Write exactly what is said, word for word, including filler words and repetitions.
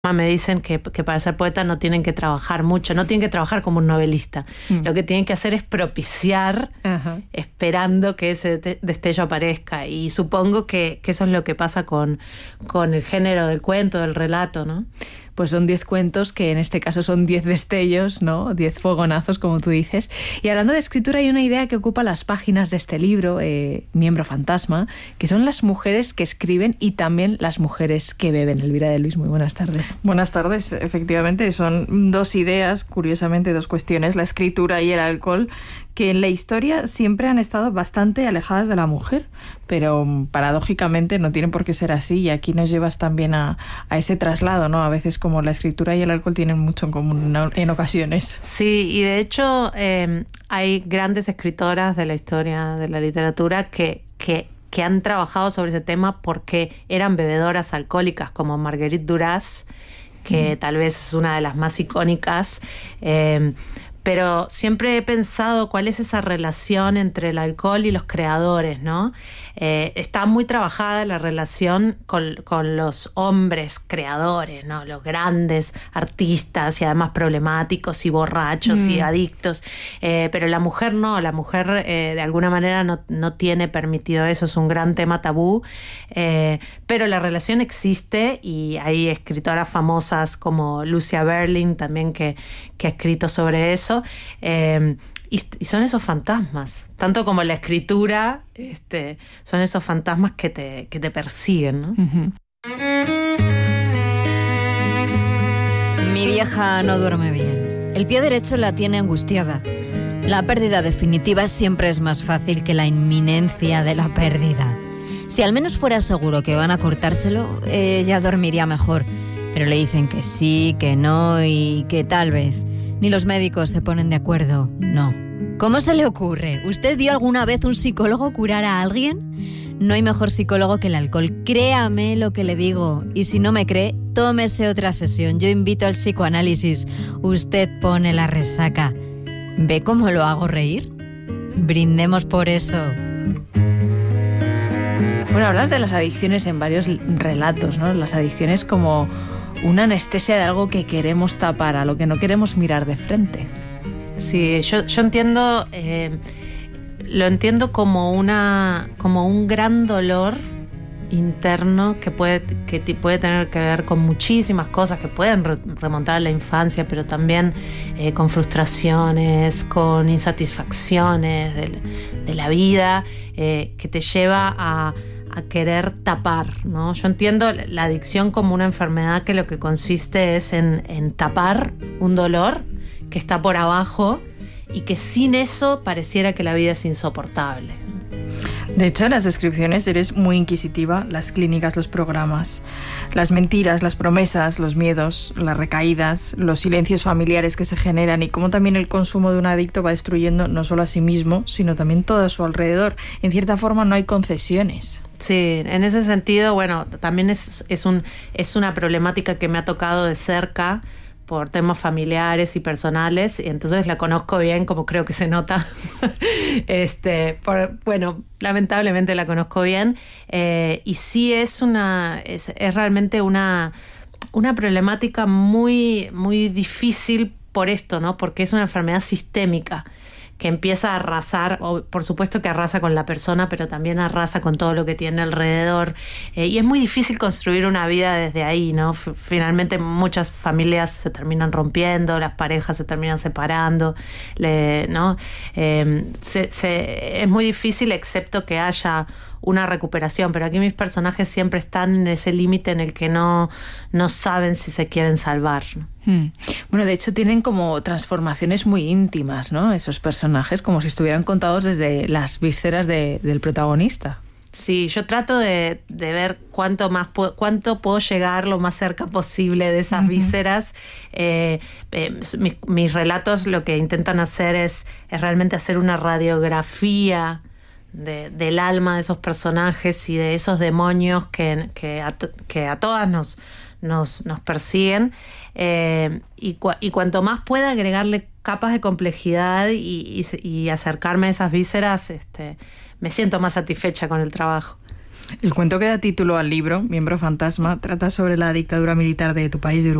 me dicen que, que para ser poeta no tienen que trabajar mucho, no tienen que trabajar como un novelista. Mm. Lo que tienen que hacer es propiciar, Ajá. esperando que ese destello aparezca. Y supongo que, que eso es lo que pasa con, con el género del cuento, del relato, ¿no? Pues son diez cuentos que en este caso son diez destellos, ¿no? Diez fogonazos, como tú dices. Y hablando de escritura, hay una idea que ocupa las páginas de este libro, eh, Miembro Fantasma, que son las mujeres que escriben y también las mujeres que beben. Elvira de Luis, muy buenas tardes. Buenas tardes. Efectivamente, son dos ideas, curiosamente dos cuestiones, la escritura y el alcohol, que en la historia siempre han estado bastante alejadas de la mujer, pero paradójicamente no tienen por qué ser así, y aquí nos llevas también a, a ese traslado, ¿no? A veces como la escritura y el alcohol tienen mucho en común en ocasiones. Sí, y de hecho eh, hay grandes escritoras de la historia de la literatura que, que, que han trabajado sobre ese tema porque eran bebedoras alcohólicas, como Marguerite Duras, que mm. tal vez es una de las más icónicas, eh, pero siempre he pensado cuál es esa relación entre el alcohol y los creadores, ¿no? Eh, está muy trabajada la relación con, con los hombres creadores, ¿no? Los grandes artistas y además problemáticos y borrachos mm. y adictos. Eh, pero la mujer no, la mujer eh, de alguna manera no, no tiene permitido eso, es un gran tema tabú. Eh, pero la relación existe y hay escritoras famosas como Lucia Berling también que, que ha escrito sobre eso. Eh, y, y son esos fantasmas, tanto como la escritura, este, son esos fantasmas que te, que te persiguen, ¿no? Uh-huh. Mi vieja no duerme bien. El pie derecho la tiene angustiada. La pérdida definitiva siempre es más fácil que la inminencia de la pérdida. Si al menos fuera seguro que van a cortárselo, ella dormiría mejor. Pero le dicen que sí, que no y que tal vez. Ni los médicos se ponen de acuerdo, no. ¿Cómo se le ocurre? ¿Usted vio alguna vez un psicólogo curar a alguien? No hay mejor psicólogo que el alcohol. Créame lo que le digo. Y si no me cree, tómese otra sesión. Yo invito al psicoanálisis. Usted pone la resaca. ¿Ve cómo lo hago reír? Brindemos por eso. Bueno, hablas de las adicciones en varios relatos, ¿no? Las adicciones como una anestesia de algo que queremos tapar, a lo que no queremos mirar de frente. Sí, yo, yo entiendo, eh, lo entiendo como una, como un gran dolor interno que puede, que puede tener que ver con muchísimas cosas que pueden re- remontar a la infancia, pero también eh, con frustraciones, con insatisfacciones de, de la vida, eh, que te lleva a a querer tapar, ¿no? Yo entiendo la adicción como una enfermedad que lo que consiste es en, en tapar un dolor que está por abajo y que sin eso pareciera que la vida es insoportable. De hecho, en las descripciones eres muy inquisitiva, las clínicas, los programas, las mentiras, las promesas, los miedos, las recaídas, los silencios familiares que se generan y cómo también el consumo de un adicto va destruyendo no solo a sí mismo, sino también todo a su alrededor. En cierta forma no hay concesiones. Sí, en ese sentido, bueno, también es, es, un, es una problemática que me ha tocado de cerca por temas familiares y personales, y entonces la conozco bien, como creo que se nota. este, por, bueno, lamentablemente la conozco bien, eh, y sí es una, es, es realmente una, una problemática muy, muy difícil por esto, ¿no? Porque es una enfermedad sistémica que empieza a arrasar, o por supuesto que arrasa con la persona, pero también arrasa con todo lo que tiene alrededor. Eh, y es muy difícil construir una vida desde ahí, ¿no? F- finalmente muchas familias se terminan rompiendo, las parejas se terminan separando, le, ¿no? Eh, se, se, es muy difícil excepto que haya una recuperación, pero aquí mis personajes siempre están en ese límite en el que no, no saben si se quieren salvar, ¿no? Hmm. Bueno, de hecho tienen como transformaciones muy íntimas, ¿no? Esos personajes, como si estuvieran contados desde las vísceras de, del protagonista. Sí, yo trato de, de ver cuánto más pu- cuánto puedo llegar lo más cerca posible de esas uh-huh. vísceras. Eh, eh, mis, mis relatos lo que intentan hacer es, es realmente hacer una radiografía De, del alma de esos personajes y de esos demonios que, que, a, que a todas nos, nos, nos persiguen, eh, y, cu- y cuanto más pueda agregarle capas de complejidad y, y, y acercarme a esas vísceras, este, me siento más satisfecha con el trabajo. El cuento que da título al libro, Miembro Fantasma, trata sobre la dictadura militar de tu país, de Uruguay.